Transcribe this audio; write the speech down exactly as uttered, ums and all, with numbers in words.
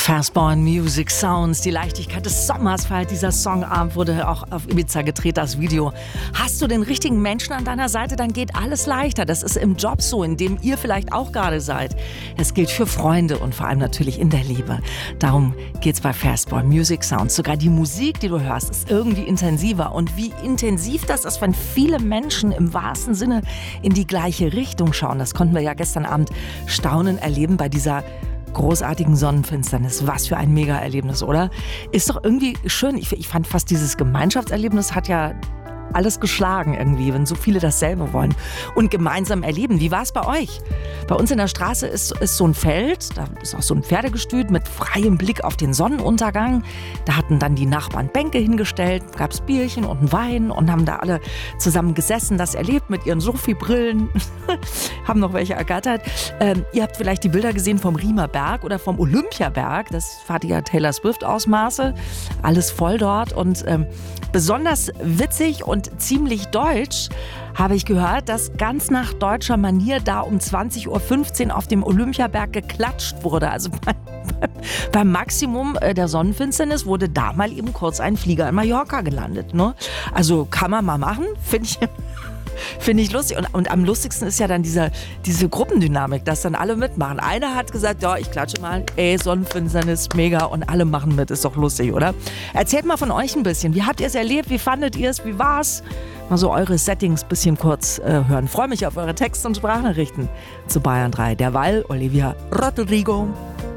Fastborn Music Sounds, die Leichtigkeit des Sommers feiert dieser Songabend, wurde auch auf Ibiza gedreht, das Video. Hast du den richtigen Menschen an deiner Seite, dann geht alles leichter. Das ist im Job so, in dem ihr vielleicht auch gerade seid. Es gilt für Freunde und vor allem natürlich in der Liebe. Darum geht's bei Fastborn Music Sounds. Sogar die Musik, die du hörst, ist irgendwie intensiver. Und wie intensiv das ist, wenn viele Menschen im wahrsten Sinne in die gleiche Richtung schauen. Das konnten wir ja gestern Abend staunend erleben bei dieser großartigen Sonnenfinsternis. Was für ein Mega-Erlebnis, oder? Ist doch irgendwie schön. Ich, ich fand fast dieses Gemeinschaftserlebnis hat ja alles geschlagen irgendwie, wenn so viele dasselbe wollen und gemeinsam erleben. Wie war es bei euch? Bei uns in der Straße ist, ist so ein Feld, da ist auch so ein Pferdegestüt mit freiem Blick auf den Sonnenuntergang. Da hatten dann die Nachbarn Bänke hingestellt, gab es Bierchen und einen Wein und haben da alle zusammen gesessen, das erlebt mit ihren Sophie-Brillen, haben noch welche ergattert. Ähm, ihr habt vielleicht die Bilder gesehen vom Riemer Berg oder vom Olympiaberg, das fahrt ja Taylor Swift Ausmaße, alles voll dort und ähm, besonders witzig und Und ziemlich deutsch habe ich gehört, dass ganz nach deutscher Manier da um zwanzig Uhr fünfzehn auf dem Olympiaberg geklatscht wurde. Also beim, beim Maximum der Sonnenfinsternis wurde da mal eben kurz ein Flieger in Mallorca gelandet. Ne? Also kann man mal machen, finde ich. Finde ich lustig. Und, und am lustigsten ist ja dann diese, diese Gruppendynamik, dass dann alle mitmachen. Einer hat gesagt, ja, ich klatsche mal, ey, Sonnenfinsternis, mega, und alle machen mit. Ist doch lustig, oder? Erzählt mal von euch ein bisschen. Wie habt ihr es erlebt? Wie fandet ihr es? Wie war's? Mal so eure Settings ein bisschen kurz äh, hören. Freue mich auf eure Text- und Sprachnachrichten zu Bayern drei. Derweil Olivia Rodrigo.